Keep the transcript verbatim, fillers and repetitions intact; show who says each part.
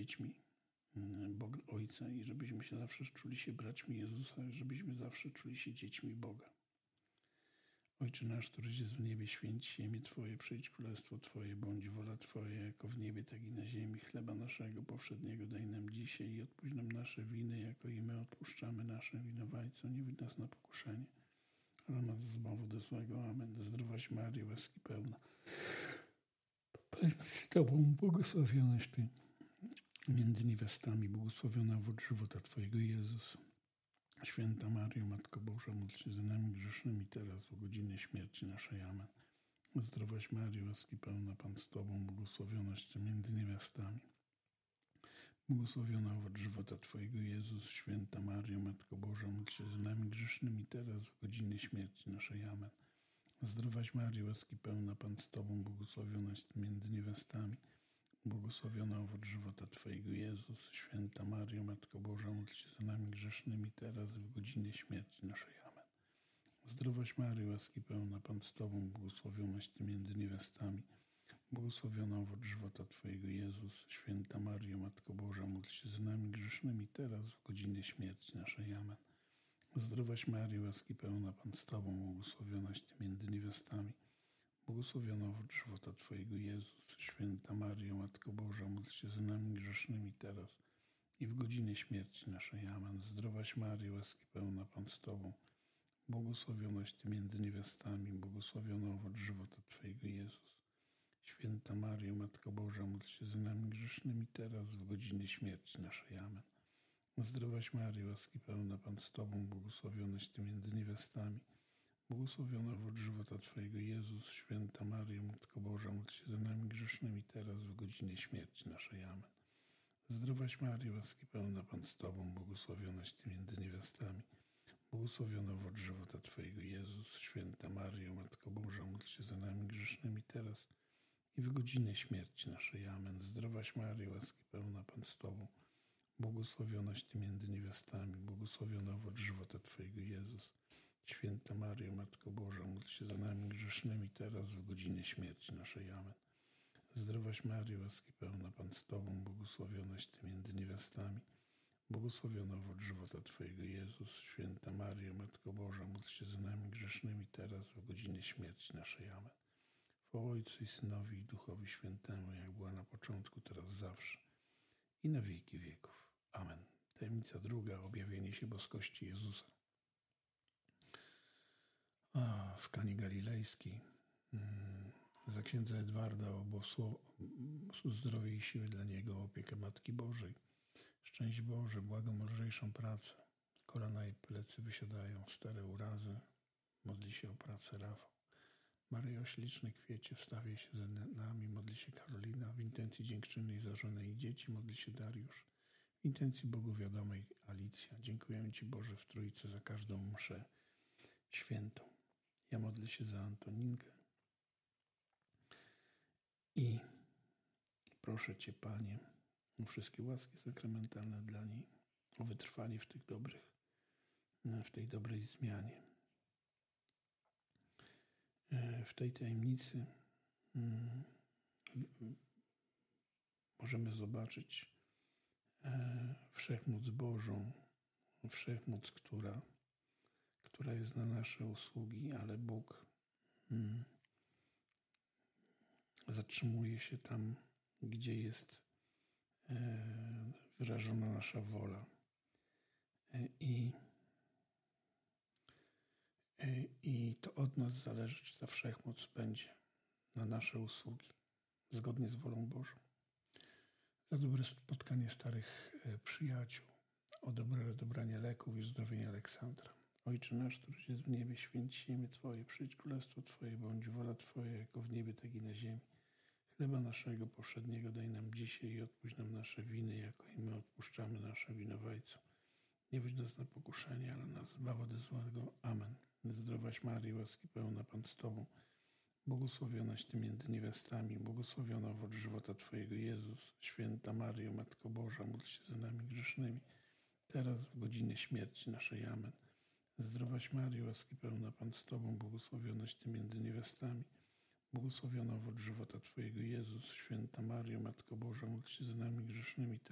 Speaker 1: dziećmi Boga Ojca i żebyśmy się zawsze czuli się braćmi Jezusa, żebyśmy zawsze czuli się dziećmi Boga. Ojcze nasz, któryś jest w niebie, święć się imię Twoje, przyjdź królestwo Twoje, bądź wola Twoja, jako w niebie, tak i na ziemi. Chleba naszego powszedniego daj nam dzisiaj i odpuść nam nasze winy, jako i my odpuszczamy naszym winowajcom. Nie wódź nas na pokuszenie, ale nas zbaw do złego. Amen. Zdrowaś Maryjo, łaski pełna, Pan z Tobą, błogosławionaś Ty między niewiastami, błogosławiona owoc żywota Twojego, Jezus. Święta Maryjo, Matko Boża, módl się za nami grzesznymi teraz, w godzinę śmierci naszej. Amen. Zdrowaś Maryjo, łaski pełna, Pan z Tobą, błogosławionaś Ty między niewiastami. Błogosławiona owoc żywota Twojego, Jezus. Święta Maryjo, Matko Boża, módl się za nami grzesznymi teraz, w godzinę śmierci naszej. Amen. Zdrowaś Maryjo, łaski pełna, Pan z Tobą, błogosławionaś Ty między niewiastami. Błogosławiona owoc żywota Twojego, Jezus. Święta Maryjo, Matko Boża, módl się za nami grzesznymi teraz, w godzinę śmierci naszej. Amen. Zdrowaś Maryjo, łaski pełna, Pan z Tobą, błogosławionaś Ty między niewiastami. Błogosławiona owoc żywota Twojego, Jezus. Święta Maryjo, Matko Boża, módl się za nami grzesznymi teraz, w godzinę śmierci naszej. Amen. Zdrowaś Maryjo, łaski pełna, Pan z Tobą, błogosławionaś Ty między niewiastami. Błogosławiona owoc żywota Twojego, Jezus. Święta Maryjo, Matko Boża, módl się za nami grzesznymi teraz i w godzinę śmierci naszej. Amen. Zdrowaś Maryjo, łaski pełna, Pan z Tobą, błogosławionaś Ty między niewiastami, błogosławiona owoc żywota Twojego, Jezus. Święta Maryjo, Matko Boża, módl się za nami grzesznymi teraz, w godzinę śmierci naszej. Amen. Zdrowaś Maryjo, łaski pełna, Pan z Tobą, błogosławionaś Ty między niewiastami, błogosławiona owoc żywota Twojego, Jezus. Święta Maryjo, Matko Boża, módl się za nami grzesznymi teraz, w godzinę śmierci naszej. Amen. Zdrowaś Maryjo, łaski pełna, Pan z Tobą, błogosławionaś Ty między niewiastami, błogosławiona owoc żywota Twojego, Jezus. Święta Maryjo, Matko Boża, módl się za nami grzesznymi teraz i w godzinę śmierci naszej. Amen. Zdrowaś Maryjo, łaski pełna, Pan z Tobą, błogosławionaś Ty między niewiastami, błogosławiona owoc żywota Twojego, Jezus. Święta Maryjo, Matko Boża, módl się za nami grzesznymi teraz, w godzinę śmierci naszej. Amen. Zdrowaś Maryjo, łaski pełna, Pan z Tobą, błogosławionaś Ty między niewiastami, błogosławiona owoc żywota Twojego, Jezus. Święta Maryjo, Matko Boża, módl się za nami grzesznymi teraz, w godzinę śmierci naszej. Amen. Chwała Ojcu i Synowi i Duchowi Świętemu, jak była na początku, teraz zawsze i na wieki wieków. Amen. Tajemnica druga, objawienie się boskości Jezusa. A, w Kanie Galilejskiej hmm, za księdza Edwarda o zdrowie i siły dla niego, opiekę Matki Bożej. Szczęść Boże, błagam o lżejszą pracę. Kolana i plecy wysiadają, stare urazy. Modli się o pracę Rafał. Maryjo, śliczny kwiecie, wstawiaj się ze nami. Modli się Karolina. W intencji dziękczynnej za żonę i dzieci modli się Dariusz. W intencji Bogu wiadomej Alicja. Dziękuję Ci, Boże, w Trójcy za każdą mszę świętą. Ja modlę się za Antoninkę i proszę Cię, Panie, o wszystkie łaski sakramentalne dla niej, o wytrwanie w tych dobrych, w tej dobrej zmianie. W tej tajemnicy możemy zobaczyć wszechmoc Bożą, wszechmoc, która, która jest na nasze usługi, ale Bóg hmm, zatrzymuje się tam, gdzie jest e, wyrażona nasza wola. E, i, e, I to od nas zależy, czy ta wszechmoc będzie na nasze usługi, zgodnie z wolą Bożą. Za dobre spotkanie starych przyjaciół, o dobre dobranie leków i uzdrowienie Aleksandra. Ojcze nasz, któryś jest w niebie, święć się imię Twoje, przyjdź królestwo Twoje, bądź wola Twoja, jako w niebie, tak i na ziemi. Chleba naszego powszedniego daj nam dzisiaj i odpuść nam nasze winy, jako i my odpuszczamy naszym winowajcom. Nie wódź nas na pokuszenie, ale nas zbaw ode złego. Amen. Zdrowaś Maryjo, łaski pełna, Pan z Tobą, błogosławionaś Ty między niewiastami, błogosławiona owoc żywota Twojego, Jezus. Święta Maryjo, Matko Boża, módl się za nami grzesznymi, teraz w godzinę śmierci naszej. Amen. Zdrowaś Maryjo, łaski pełna, Pan z Tobą, błogosławionaś Ty między niewiastami, błogosławiona owoc żywota Twojego, Jezus. Święta Maryjo, Matko Boża, módl się za nami grzesznymi,